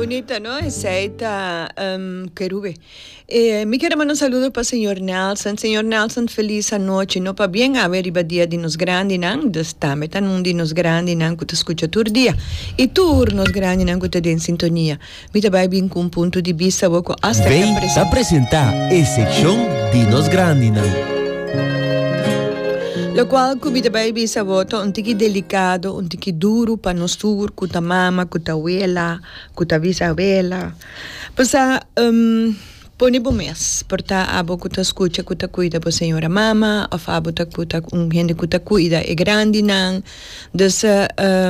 bonita, ¿no? Esa querube. Me quiero mandar un saludo para el señor Nelson. Señor Nelson, feliz noche. No para bien haber iba día de nos grande, ¿no? Destame tan un de nos grande, ¿no? Que te escucha todo el día. Y tú nos grande, ¿no? Que te den sintonía. Me te va bien con un punto de vista, boco hasta que presenta. Presenta e sección de nos grande, ¿no? Lo qual comida baby sa voto un tiki delicado, un tiki duro para nos tur, kuta mama, kuta abuela, kuta bisabuela. Pasa pone bom mês, porta abo kuta escucha, kuta cuida por senhora mama, of abo ta kuta gente kuta cuida é grande não, dessa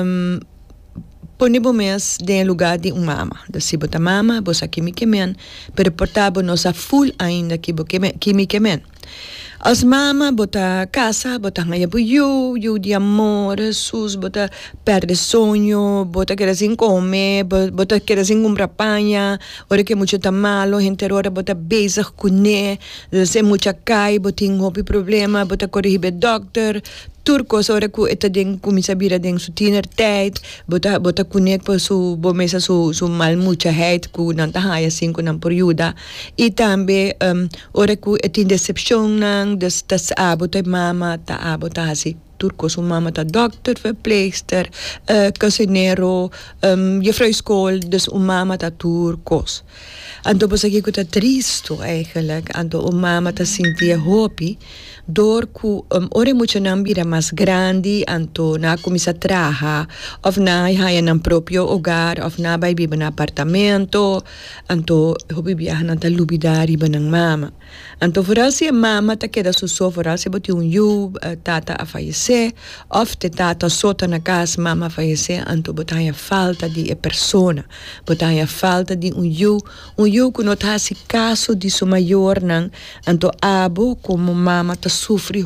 pone bom mês de lugar de mama, dessa bota mama, bosa que me quemen, pero porta abo nossa full ainda que me quemen. As mama bota casa, bota ganha por you de amor, sus bota perde sonho, bota querer sin comer, bota querer sin comprar panha, ora que muito tá malo, gente ora bota bezig com né, se muita cai, bota hobby problema, bota corrigir doctor, turcos ora que eta den começa a vir den su tienertijd, bota connect por su bomesa su mal mucha heid ku nan ta haya sin ku nan período e também ora que et in decepção nan das abota mama ta abota assim turcos su mama ta dokter, verpleegster, cozinero, juffrouw school, dus mama ta turcos. En toen was ik het triest eigenlijk, en toen mama ta sentia hopi, door que ore mucho nambira mais grande, en toen na começa a trabalhar, of na haya na propio hogar, of na bij biba na apartamento, en toen hopi viaja na ta lubidari ba ng mama. En toen vooral si mama ta queda suso, vooral si boti un tata a fallecer, of te tata sota na casa mama fallecer, anto botaya falta de persona, botaya falta de un you que não tá se caso de su maior nan, anto abo como mama ta sofre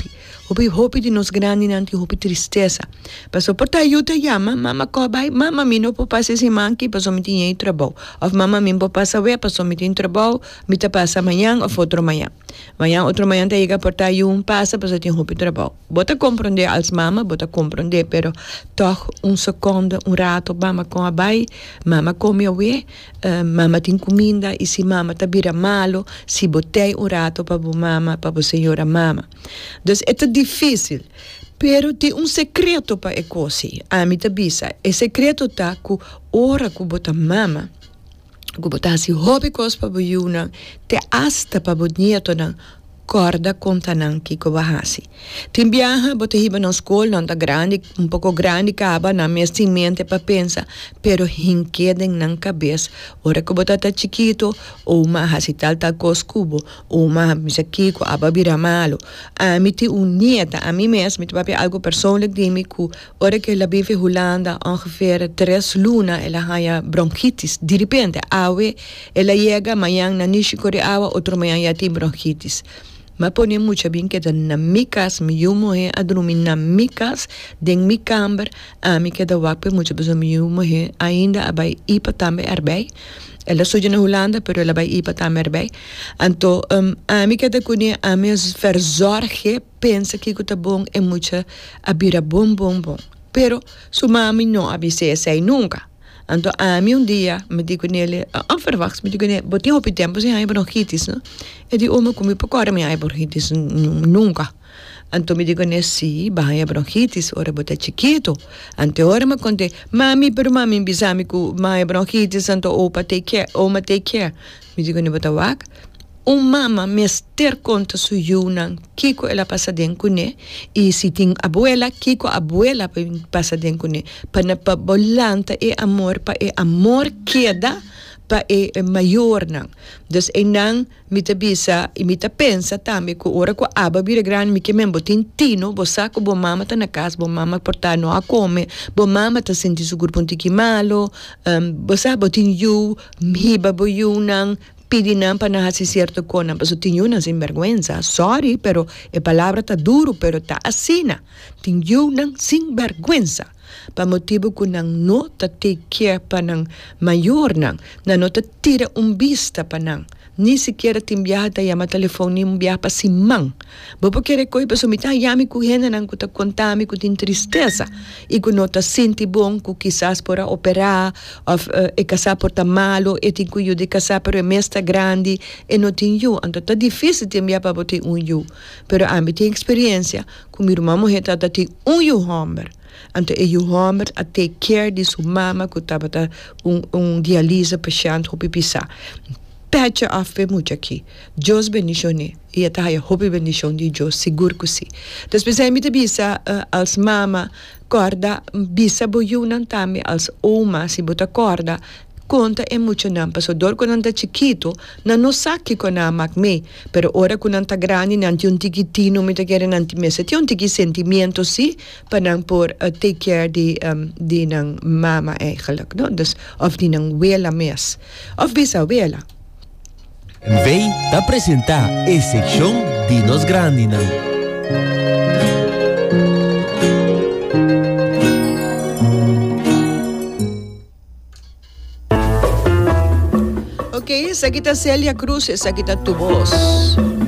hopi de nos grande nanti hopi tristeza. Paso porta eu te llama, mama cobai, mama mi no po passa esse manque, paso mi tinha trabalho. Of mama mi po passa we, paso mi tinha trabalho, mi ta passa amanhã of outro manhã. Outro manhã te iga porta eu passa, paso tinha hopi trabalho. Bota compreender als mama, bota compreender, pero toch segundo, rato, mama com a bai, mama come we, mama tem comida, e se mama ta bira malo, se botei rato para mama, para senhora mama. Dus é difícil, pero tem secreto para a coisa. A mim tá bisa. O secreto tá que ora que bota mama, que bota assim hobby cos para boiuna, te hasta para bonito não. Corda conta nan kiko bahasi. Tim viaja bota hiba na escola, não tá grande, pouco grande caba na minha mente para pensar, pero hinquedem na cabeça. Ora que bota tá chiquito, ou uma hasi tal coscubo, ou uma misa kiko aba bira malo. A mim te nieta, a mim mesmo, te papi algo persoonlijk de mim que ora que ela vive Holanda, ongeveer 3 luna, ela haya bronquitis. De repente, awe, ela chega amanhã na Nishikori awa, outro manhã já tem bronquitis. Ma pone mucha bien que na mi casa, mi yumohe a dormir na mi casa, den mi kamer, a mi que da wakpe mucha beso mi yumohe ainda abai ipa tambe erbij. Ela soja na Holanda, pero ela vai ipa tambe erbij. Anto a mi que da kune a mi verzorge, pensa que tá bom é mucha abira bom. Pero su mami não abise sei nunca. Então, a mim dia, me digo nele, onverwachts, me digo nele, botinho op tempo, sem bronquitis, né? E di oma comi pocora me bronquitis nunca. Então, me digo nele, sim, bahia bronquitis, ora bota chiquito. Ante ora me conte, mami, pero mami, bisami ku mai bronquitis, então, opa take care. Me digo nele, bota wak. Mama ter conta su yunan, kiko ela passa den kune, e se tem abuela, kiko abuela passa den kune, para pa bolanta amor queda pa maior nan. Dus nang mita bisa, e mita pensa também que ora que aba vira grande, mi que membo tintino, bo saco bo mama tá na casa, bo mama portar no a come, bo mama tá senti su grupo tiki malo, bo sa bo tin yu, hiba bo yunan, pedindo para não fazer certo coisa, mas eu tinha uma sinvergüenza, sorry, pero a palavra está duro, pero está assim, tinha uma sinvergüenza. pa motivo ko nang no ta take care pa ng mayor nang, na no ta tira vista pa nang, ni siquiera timbiyaha ta yama telefoni umbiyaha pa si mang. Bopo kere koi pa sumita yami ku hena nang kuta kontami ku tin tristeza. Iku no ta sinti bom ku quizás pora operar, of e casa porta malo, e tin ku yu de casa pero e mesta grandi, e no tin yu. Anto ta difícil timbiyaha pa boti yu. Pero ambi tin experiência, ku miru mamo heta ta ti yu homber. Anto e yu homber a take care di su mama ku tabata dialisa paciente hopi pisa. Patch af pe mucha aqui. Deus benicione. E até a hope benicione de Deus, seguro que sim. Depois aí me te bisa als mama corda bisa boiunan tami als oma si bota corda conta é muito não, passo dor quando anda chiquito, não sabe que não mak me, pero ora quando anda grande não tem tiquitino, me te quer não tem mesa, tem tiqui sentimento sim, para não por take care de nang mama eigenlijk, no, dus of de nang wela mes, of bisa wela. Vem te apresentar a secção Dinos Grandi. Ok, essa aqui tá Célia Cruz, essa aqui tá tu voz.